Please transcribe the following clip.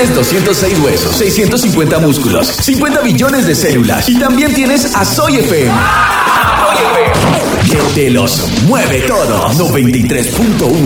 Tienes 206 huesos, 650 músculos, 50 billones de células y también tienes a Soy FM. Que te los mueve todo. 93.1